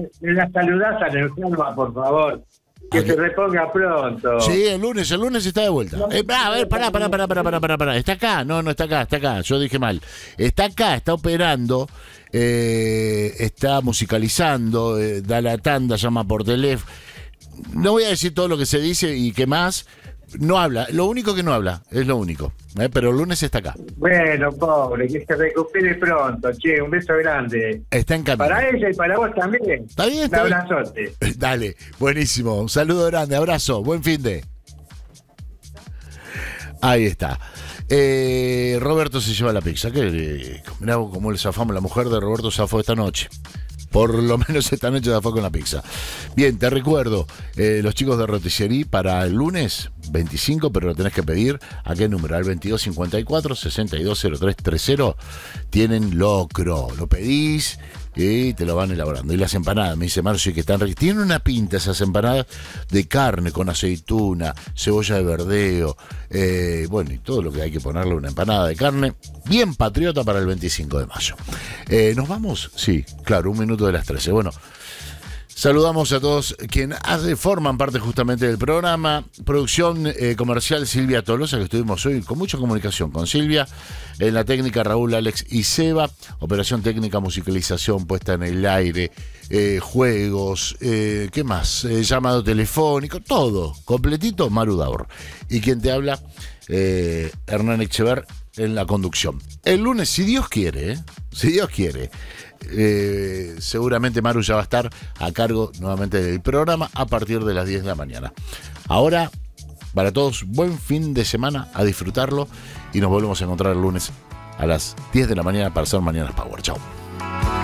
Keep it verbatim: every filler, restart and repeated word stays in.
me la saludás a Neuquén, por favor. Que ¿A se qué? reponga pronto. Sí, el lunes, el lunes está de vuelta. Eh, a ver, pará, pará, pará, pará, pará, pará, pará. ¿Está acá? No, no está acá, está acá. Yo dije mal. Está acá, está operando, eh, está musicalizando, eh, da la tanda, llama por teléfono. No voy a decir todo lo que se dice y qué más. No habla, lo único que no habla, es lo único. Eh, pero el lunes está acá. Bueno, pobre, que se recupere pronto. Che, un beso grande. Está en camino. Para ella y para vos también. Está bien, Un está bien. abrazote. Dale, buenísimo. Un saludo grande, abrazo, buen fin de. Ahí está. Eh, Roberto se lleva la pizza. Que eh, mirá cómo le zafamos. La mujer de Roberto zafó esta noche. Por lo menos esta noche zafó con la pizza. Bien, te recuerdo, eh, los chicos de Rotisserie para el lunes veinticinco, pero lo tenés que pedir. ¿A qué número? Al veintidós cincuenta y cuatro, sesenta y dos cero tres treinta. Tienen locro. Lo pedís y te lo van elaborando. Y las empanadas, me dice Marcio, que están ricas. Tienen una pinta esas empanadas de carne con aceituna, cebolla de verdeo, eh, bueno, y todo lo que hay que ponerle a una empanada de carne. Bien patriota para el veinticinco de mayo. Eh, ¿Nos vamos? Sí, claro, un minuto de las trece. Bueno, saludamos a todos quienes forman parte justamente del programa. Producción eh, comercial Silvia Tolosa, que estuvimos hoy con mucha comunicación con Silvia. En la técnica Raúl, Alex y Seba. Operación técnica, musicalización, puesta en el aire, eh, juegos, eh, ¿qué más? Eh, llamado telefónico, todo completito, Maru Daur. Y quien te habla, eh, Hernán Echever, en la conducción. El lunes, si Dios quiere, ¿eh? si Dios quiere, eh, seguramente Maru ya va a estar a cargo nuevamente del programa a partir de las diez de la mañana. Ahora, para todos, buen fin de semana, a disfrutarlo, y nos volvemos a encontrar el lunes a las diez de la mañana para hacer Mañanas Power. Chao.